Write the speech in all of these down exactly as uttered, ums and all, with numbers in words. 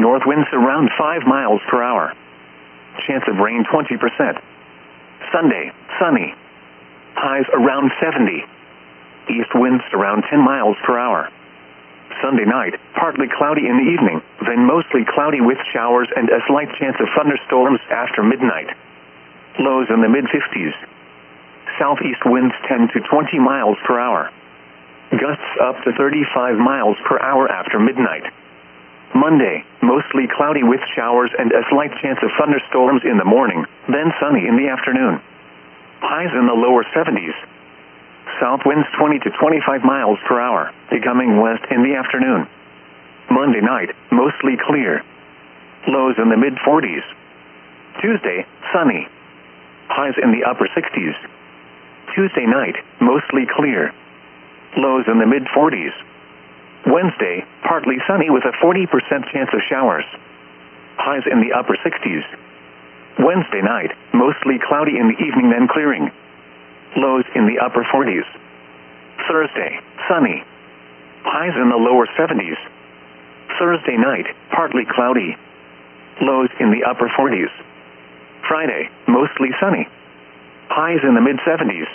north winds around five miles per hour. Chance of rain twenty percent. Sunday, sunny. Highs around seventy. East winds around ten miles per hour. Sunday night, partly cloudy in the evening, then mostly cloudy with showers and a slight chance of thunderstorms after midnight. Lows in the mid-fifties. Southeast winds ten to twenty miles per hour. Gusts up to thirty-five miles per hour after midnight. Monday, mostly cloudy with showers and a slight chance of thunderstorms in the morning, then sunny in the afternoon. Highs in the lower seventies. South winds twenty to twenty-five miles per hour, becoming west in the afternoon. Monday night, mostly clear. Lows in the mid-forties. Tuesday, sunny. Highs in the upper sixties. Tuesday night, mostly clear. Lows in the mid-forties. Wednesday, partly sunny with a forty percent chance of showers. Highs in the upper sixties. Wednesday night, mostly cloudy in the evening then clearing. Lows in the upper forties. Thursday, sunny. Highs in the lower seventies. Thursday night, partly cloudy. Lows in the upper forties. Friday, mostly sunny. Highs in the mid-seventies.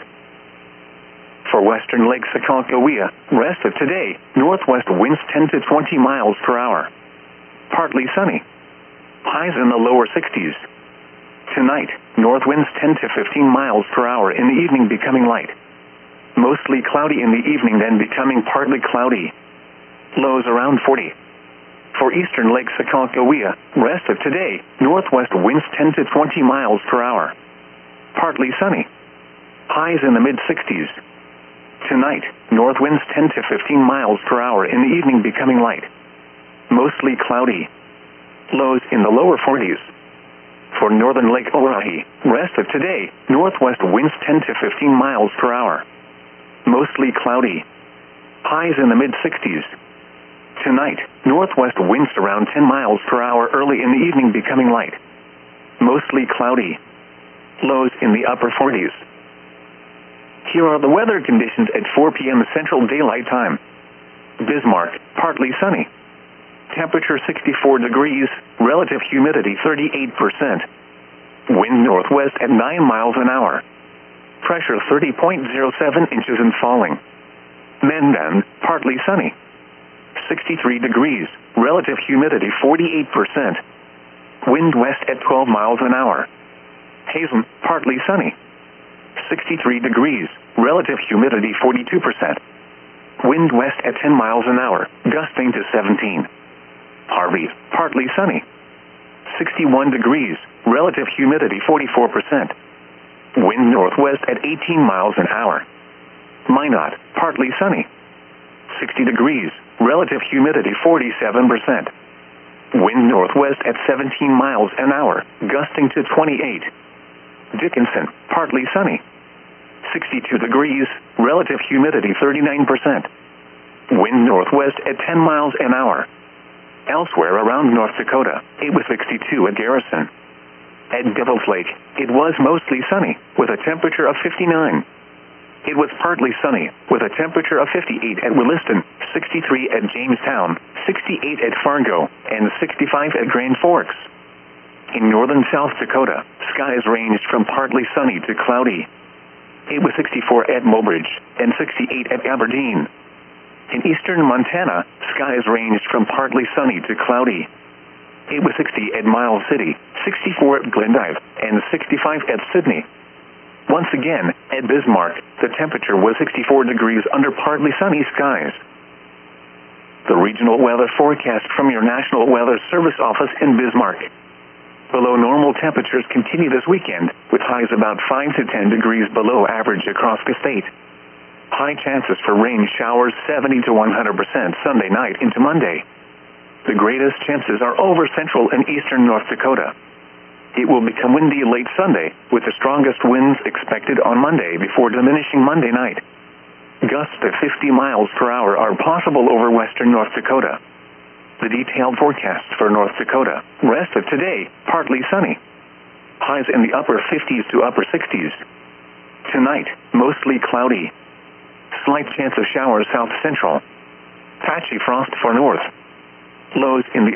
For western Lake Sacagawea, rest of today, northwest winds ten to twenty miles per hour. Partly sunny. Highs in the lower sixties. Tonight, north winds ten to fifteen miles per hour in the evening becoming light. Mostly cloudy in the evening then becoming partly cloudy. Lows around forty. For eastern Lake Sacagawea, rest of today, northwest winds ten to twenty miles per hour. Partly sunny. Highs in the mid-sixties. Tonight, north winds ten to fifteen miles per hour in the evening becoming light. Mostly cloudy. Lows in the lower forties. For northern Lake Oahe, rest of today, northwest winds ten to fifteen miles per hour. Mostly cloudy. Highs in the mid-sixties. Tonight, northwest winds around ten miles per hour early in the evening becoming light. Mostly cloudy. Lows in the upper forties. Here are the weather conditions at four p.m. Central Daylight Time. Bismarck, partly sunny. Temperature sixty-four degrees, relative humidity thirty-eight percent. Wind northwest at nine miles an hour. Pressure thirty point zero seven inches and falling. Mandan, partly sunny. sixty-three degrees, relative humidity forty-eight percent. Wind west at twelve miles an hour. Hazen, partly sunny. sixty-three degrees, relative humidity forty-two percent. Wind west at ten miles an hour, gusting to seventeen. Harvey, partly sunny. sixty-one degrees, relative humidity forty-four percent. Wind northwest at eighteen miles an hour. Minot, partly sunny. sixty degrees, relative humidity forty-seven percent. Wind northwest at seventeen miles an hour, gusting to twenty-eight. Dickinson, partly sunny. sixty-two degrees, relative humidity thirty-nine percent. Wind northwest at ten miles an hour. Elsewhere around North Dakota, it was sixty-two at Garrison. At Devil's Lake, it was mostly sunny, with a temperature of fifty-nine. It was partly sunny, with a temperature of fifty-eight at Williston, sixty-three at Jamestown, sixty-eight at Fargo, and sixty-five at Grand Forks. In northern South Dakota, skies ranged from partly sunny to cloudy. It was sixty-four at Mobridge, and sixty-eight at Aberdeen. In eastern Montana, skies ranged from partly sunny to cloudy. It was sixty at Miles City, sixty-four at Glendive, and sixty-five at Sydney. Once again, at Bismarck, the temperature was sixty-four degrees under partly sunny skies. The regional weather forecast from your National Weather Service office in Bismarck. Below normal temperatures continue this weekend, with highs about five to ten degrees below average across the state. High chances for rain showers seventy to one hundred percent Sunday night into Monday. The greatest chances are over central and eastern North Dakota. It will become windy late Sunday, with the strongest winds expected on Monday before diminishing Monday night. Gusts of fifty miles per hour are possible over western North Dakota. The detailed forecast for North Dakota. Rest of today, partly sunny. Highs in the upper fifties to upper sixties. Tonight, mostly cloudy. Slight chance of showers south central. Patchy frost for north. Lows in the